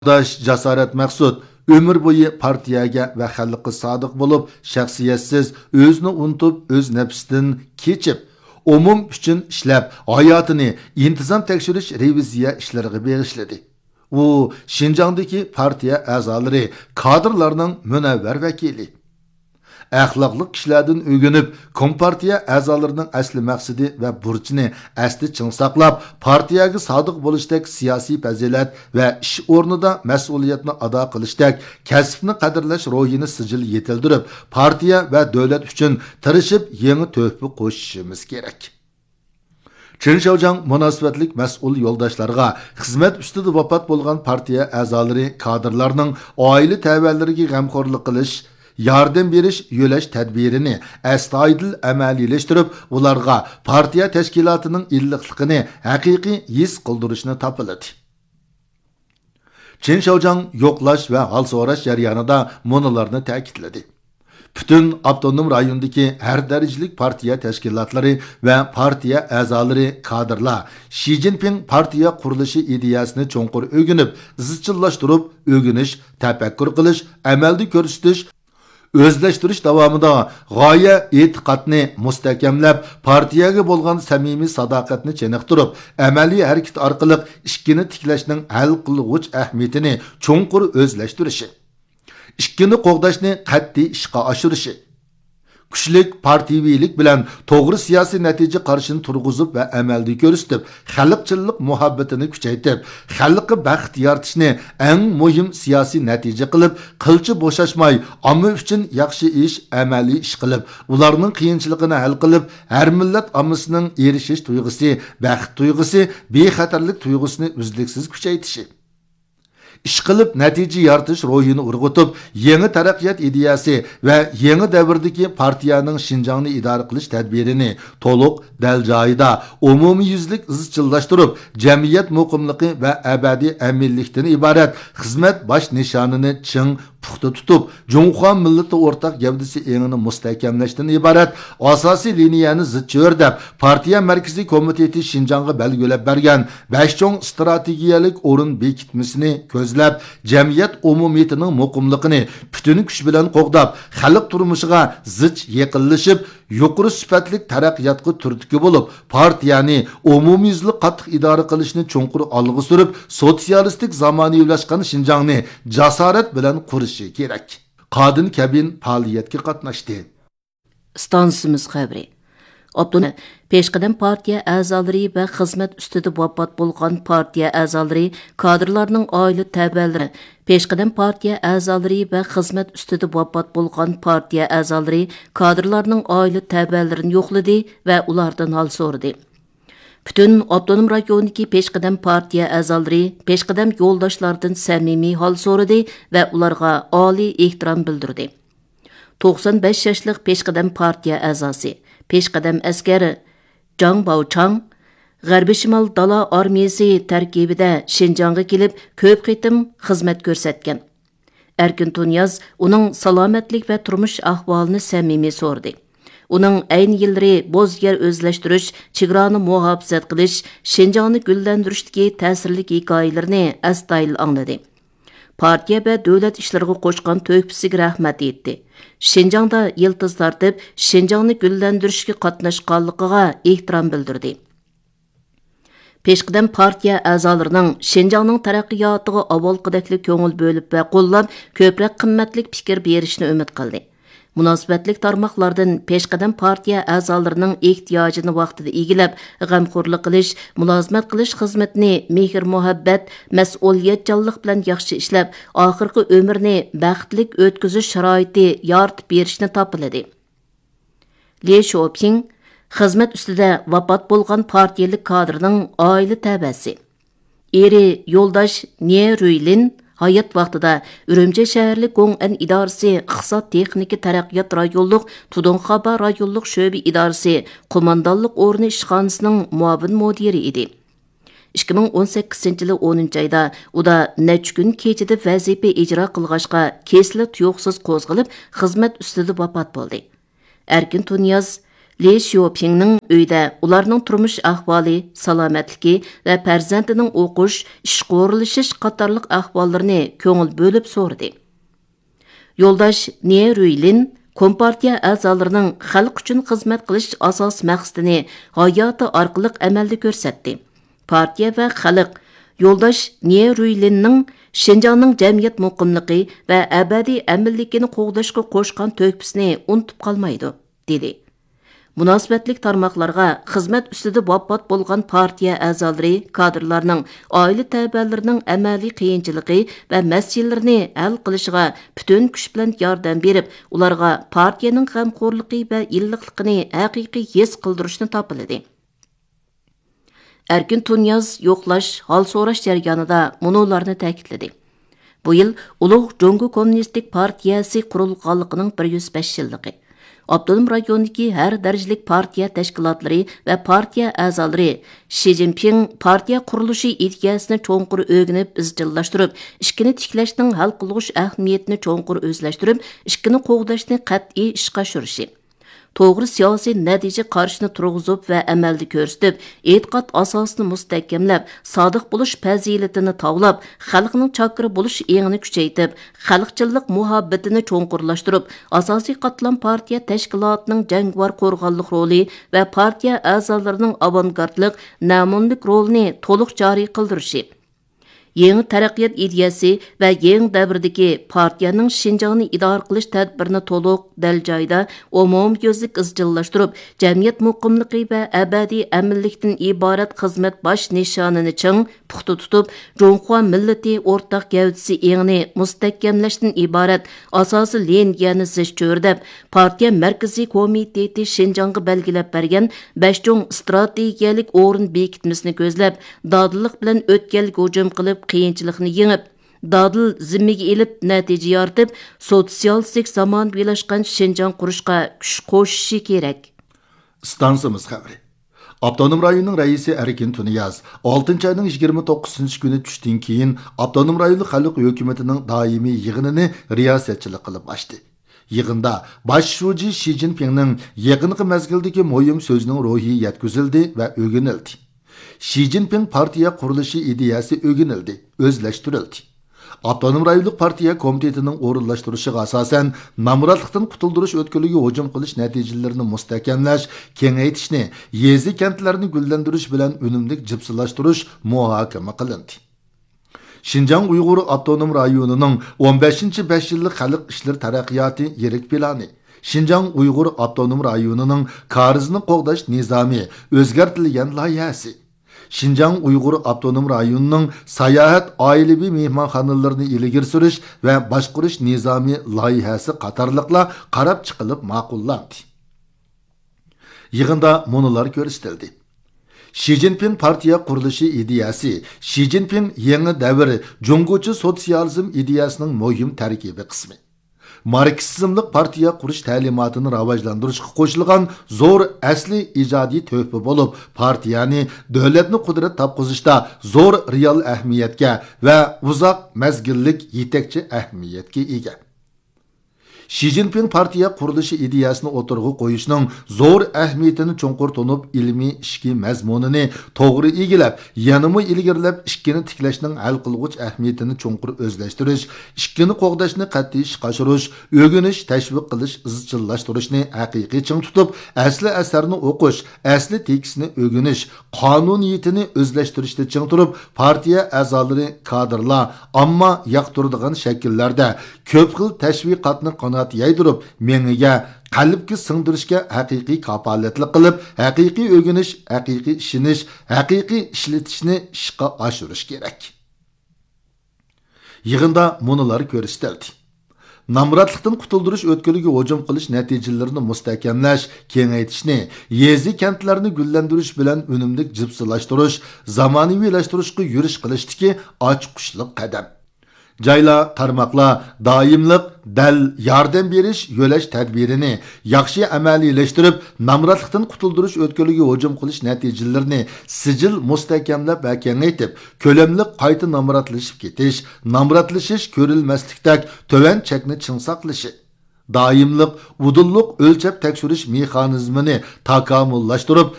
Daş Jasorat Maqsud ömür boyu partiyaga va xalqqa sodiq bo'lib, shaxsiyatsiz, o'zini unutib, o'z nafsidan kechib, umum uchun ishlab, hayotini intizom tekshirish reviziya ishlariga bag'ishladi. U Şinjandagi partiya a'zolari, kadrlarning munavvar vakili. Əxlaqlıq kişilərdən ögünüb, Kompartiya əzalarının əsli məqsidi və burcini əsli çın saqlab, partiyaga sadiq bo'lishdak siyasi fəzilət və iş o'rnida məsuliyyətini ada qilishdak kəsbini qadrlash ruhini sijil yetildirib, partiya və dövlət üçün tirishib yeni töhfə qo'shishimiz kerak. Çinşaojang münasibətlik məsul yoldaşlarga xizmət ustida vafot bo'lgan partiya a'zolari, kadrlarning oila təvəllariga g'amxo'rlik qilish, yardım beriş yo'lash tadbirini astoydil amaliyleştirib, ularga partiya tashkilotining illiqligini haqiqiy his qildirishni topiladi. Çinşaojang yo'qlash va hol so'rash jarayonida munolarni ta'kidladi. Bütün avtonom rayondagi har darajalik partiya tashkilotlari va partiya a'zolari, kadrlar Xi Jinping partiya qurilishi ideyasini cho'nqur o'rganib, izchillashtirib, o'rganish, tafakkur qilish, amalda ko'rsatish, o'zlashtirish davomida g'oya e'tiqodni mustahkamlab, partiyaga bo'lgan samimiy sadoqatni chiniqtirib, amaliy harakat orqali ishkini tiklashning hal qiluvchi ahamiyatini cho'nqur o'zlashtirishi, ishkini qo'g'dashni qat'iy ishga oshirishi, kuchlik partiyaviylik bilan to'g'ri siyosiy natija qarshini turg'izib va amalda ko'rsatib, xalqchilik muhabbatini kuchaytirib, xalqqa baxt yaratishni eng muhim siyosiy natija qilib, qilchi bo'shashmay, omma uchun yaxshi ish, amaliy ish qilib, ularning qiyinchiligini hal qilib, har millat ommasining erishish tuyg'usi, baxt tuyg'usi, bexatarlik tuyg'usini uzluksiz kuchaytirishi, ish qilib natija yaratish ruhini urg'utib, yangi taraqqiyot ideyasi va yangi davrdagi partiyaning Şinjangni idora qilish tadbirini to'liq dal joyida umumiyuzlik izchillashtirib, jamiyat muqimligi va abadiy aminlikdan iborat xizmat bosh nishonini ching puxta tutib, Jumhuriyat millati o'rtaq gavdasi engini mustahkamlashdan iborat asosiy liniyani zich o'rdab, partiya markaziy komiteti Şinjangga belgilab bergan 5 cho'ng strategiyalik o'rin bekitmasini ko'zlab, jamiyat umumiyatining muqimligini butun kuch bilan qo'g'dab, xalq turmushiga zich yaqinlashib, yuqori sifatli taraqqiyotga turtki bo'lib, partiyani umumiyuzli qattiq idora qilishni cho'nqur olg'a surib, sotsialistik zamonaviylashgan Şinjangni jasorat bilan qurishi kerak. Qadin Kabin faoliyatga qatnashdi. Stansimiz xabari. Abduna Peshqadam partiya a'zolari va xizmat ustida vafot bo'lgan partiya a'zolari, kadrlarning oila tabalari, Peshqadam partiya a'zolari va xizmat ustida vafot bo'lgan partiya a'zolari, kadrlarning oila tabalarini yo'qladi va ulardan hol so'radi. Bütün avtonom rayondagi Peshqadam partiya a'zolari, Peshqadam yo'ldoshlardan samimiy hol so'radi va ularga oliy ehtirom bildirdi. 95 yoshlik Peshqadam partiya a'zosi, Peshqadam askari Zhang Baochang G'arbiy Shimol dala armiyasi tarkibida Şinjangga kelib, ko'p qitim xizmat ko'rsatgan. Erkin Tunyaz uning salomatlik va turmush ahvolini samimiy so'rdi. Uning ayni yillari bo'z yer o'zlashtirish, chegarani muhofazat qilish, Şinjangni gullantirishdagi ta'sirli hikoyalarini astoydil angladi. Partiya va davlat ishlariga qo'shgan to'hfasiga rahmat etdi. Şinjangda yiltiz tartib, Şinjangni gullantirishga qatnashganligiga ehtirom bildirdi. Peshqadam partiya a'zolarining Şinjangning taraqqiyotiga avvalgidek ko'ngil bo'lib va qo'llab, ko'proq qimmatli fikr berishni umid qildi. Munosabatlik tarmoqlardan Peshqadam partiya a'zolarining ehtiyojini vaqtida egilab, g'amxo'rlik qilish, mulozimat qilish xizmatini mehr-muhabbat, mas'uliyatchanlik bilan yaxshi ishlab, oxirgi umrni baxtli o'tkazish sharoiti yaratib berishni topiladi. Li Shoping xizmat ustida vafot bo'lgan partiyalik kadrning oila tabasi. Eri yo'ldosh Ne Ruylin hayat vaqtida Urumchi shaharlik Gong'an idorasi iqtisod texnika taraqqiyot rayonluq Tudunxaba rayonluq sho'ba idorasi qo'mondonlik o'rni ishxonasining muavin mudiri edi. 2018-yil 10-oyda uda necha kun kechida vazifa ijro qilg'ashqa kesli tuyuqsiz qo'zg'alib xizmat ustida vafot bo'ldi. Erkin Tunyaz Li Xiaopingning uyda ularning turmush ahvoli, salomatligi va farzandining o'qish, ish qo'rilishish qatorliq ahvollarini ko'ngil bo'lib so'radi. Yo'ldosh Nie Ruilin Kompartiya a'zolarining xalq uchun xizmat qilish asos maqsadini hayoti orqali amalda ko'rsatdi. Partiya va xalq yo'ldosh Nie Ruilinning Şinjanning jamiyat muqimligi va abadiy aminlikini qo'g'dashga qo'shgan to'kpisini unutib qolmaydi, dedi. Münasibətlik tarmaqlarga xizmat ustida vafot bo'lgan partiya a'zolari, kadrlarning oila təbələrinin əməli qiyinchiligi va masalalarni hal qilishiga butun kuch bilan yordam berib, ularga partiyaning g'amxo'rligi va illiqligini haqiqiy his qildirishni topiladi. Erkin Tunyaz yo'qlash, hol so'rash jarayonida munolarni ta'kidladi. Bu yil Ulug' Jungo Kommunistik partiyasi qurilganligining 105 yilligi. Abdunum rayonidagi har darajalik partiya tashkilotlari va partiya a'zolari Xi Jinping partiya qurilishi ideyasini cho'nqur o'rganib, izchillashtirib, ishkini tiklashning hal qilg'ish ahamiyatini cho'nqur o'zlashtirib, ishkini qo'g'dashni qat'iy ishga oshirishi. To'g'ri siyosiy natija qarshini turg'izib va amalda ko'rsatib, e'tiqod asosini mustahkamlab, sodiq bo'lish fazilatini tavlab, xalqning chakri bo'lish engini kuchaytirib, xalqchillik muhabbatini cho'nqurlashtirib, asosiy qatlam partiya tashkilotining jangovar qo'rg'onlik roli va partiya a'zolarining avangardlik, namunlik rolini to'liq joriy qildirishi. Yeni taraqqiyot ideyasi va yangi davrdagi partiyaning Şinjanni idora qilish tadbirini to'liq dal joyda umumyuzlik izchillashtirib, jamiyat muqimligi va abadiy aminlikdan iborat xizmat bosh nishonini ching puxta tutib, Jonghua millati o'rtaq gavdasi engini mustahkamlashdan iborat asosiy liniyani zish-cho'rdab, partiya markaziy komiteti Şinjanga belgilab bergan 5 cho'ng strategiyalik o'rin bekitmasini ko'zlab, dodillik bilan o'tganlik hujum qilib qiyinchilikni yengib, dadil zimmiga elib natija yoritib, sotsialistik zamon bilashgan Şinjan qurishga kuch qo'shishi kerak. Stansimiz xabari. Abdunum rayonining raisi Erkin Tunyaz 6-oyning 29-kuni tushdan keyin Abdunum rayoni xalq hukumatining doimiy yig'inini riyosatchilik qilib ochdi. Yig'inda bosh shuji Xi Jinpingning yaqinqi mezgildagi muhim so'zining ruhi yetkazildi va o'rganildi. Xi Jinping partiya qurilishi ideyasi o'rganildi, o'zlashtirildi. Abdunum rayonlik partiya komitetining o'rinlashtirishiga asosan namratlikdan qutuldirish o'tkiliga hujum qilish natijalarini mustahkamlash, kengaytishni, yezi kentlarni gullantirish bilan unumli jipsilashtirish muhokama qilindi. Şinjan Uyg'ur Abdunum rayonining 15-5 yillik xalq ishlar taraqqiyoti yirik plani, Şinjan Uyg'ur Abdunum rayonining qarzini qo'g'dash nizomi o'zgartirilgan loyihasi, Şinjan Uyg'ur Abdunum rayonining sayohat oilaviy mehmonxonalarini ilgari surish va boshqarish nizomi loyihasi qatorliqlar qarab chiqilib ma'qullandi. Yig'inda munolar ko'rsatildi. Xi Jinping partiya qurilishi ideyasi, Xi Jinping yangi davr Jungochi sotsializm ideyasining muhim tarkibiy qismi. Marksizmlik partiya qurish ta'limotini rivojlantirishga qo'shilgan zo'r asli ijodiy to'hfa bo'lib, partiyani davlatni qudrat topqizishda zo'r real ahamiyatga va uzoq mezgillik yetakchi ahamiyatga ega. Xi Jinping partiya qurilishi ideyasini o'tirg'i qo'yishning zo'r ahamiyatini cho'nqur tunib, ilmiy ishki mazmunini to'g'ri egilab, yanimi ilgirlab, ishkini tiklashning hal qilg'uch ahamiyatini cho'nqur o'zlashtirish, ishkini qo'g'dashni qat'iy ishga oshirish, o'rganish, tashviq qilish, izchillashtirishni haqiqiy ching tutib, asli asarni o'qish, asli tekstni o'rganish, qonuniyatini o'zlashtirishda ching turib, partiya a'zolari, kadrlar ammo yoqtiradigan shakllarda ko'p xil tashviqotni yaydirib, menga qalbga singdirishga haqiqiy kapolatlik qilib, haqiqiy o'rganish, haqiqiy ishinish, haqiqiy ishlatishni ishga oshirish kerak. Yig'inda munolar ko'rsatildi. Namratlikdan qutuldirish o'tkiliga hujum qilish natijalarini mustahkamlash, kengaytishni, yezi kentlarni gullantirish bilan unumli jipsilashtirish, zamonaviylashtirish yurish qilishdiki ochiqqushlik qadam. Joylar, tarmoqlar doimlik dal yordam berish yo'lash tadbirini yaxshi amaliyleştirib, namratlikdan qutuldirish o'tkiliga hujum qilish natijalarini sijil mustahkamlab va kengaytib, ko'lamli qayta namratlashib ketish, namratlashish ko'rilmaslikdak to'van chekni ching saqlashi, doimliq udulluq o'lchab tekshirish mexanizmini takomillashtirib